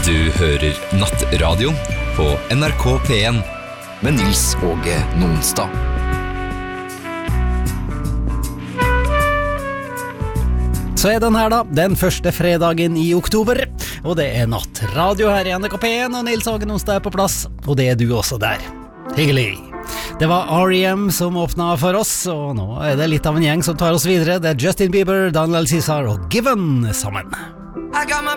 Du hører Nattradio på NRK P1 med Nils Åge Nonstad. Så den her da, den første fredagen i oktober, og det Nattradio her i NRK P1, og Nils Åge Nonstad på plass, og det du også der. Hyggelig. Det var R.E.M. som åpnet for oss, og nå det litt av en gjeng som tar oss videre. Det Justin Bieber, Daniel Caesar og Given sammen. I got my